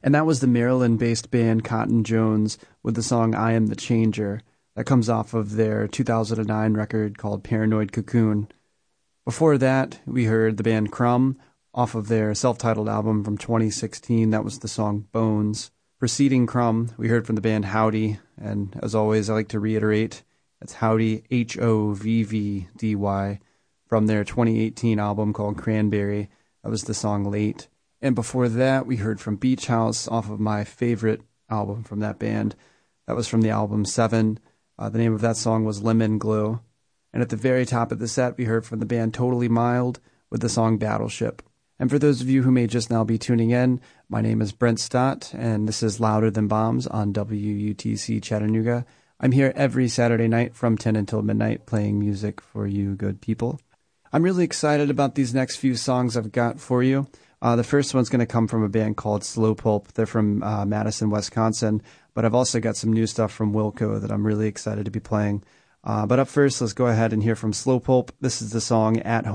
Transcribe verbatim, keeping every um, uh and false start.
And that was the Maryland-based band Cotton Jones with the song I Am the Changer. That comes off of their two thousand nine record called Paranoid Cocoon. Before that, we heard the band Crumb off of their self-titled album from twenty sixteen. That was the song Bones. Preceding Crumb, we heard from the band Howdy. And as always, I like to reiterate, that's Howdy, H O V V D Y, from their twenty eighteen album called Cranberry. That was the song Late. And before that, we heard from Beach House off of my favorite album from that band. That was from the album Seven. Uh, the name of that song was Lemon Glue. And at the very top of the set, we heard from the band Totally Mild with the song Battleship. And for those of you who may just now be tuning in, my name is Brent Stott, and this is Louder Than Bombs on W U T C Chattanooga. I'm here every Saturday night from ten until midnight playing music for you good people. I'm really excited about these next few songs I've got for you. Uh, the first one's going to come from a band called Slow Pulp. They're from uh, Madison, Wisconsin, but I've also got some new stuff from Wilco that I'm really excited to be playing. Uh, but up first, let's go ahead and hear from Slow Pulp. This is the song At Home.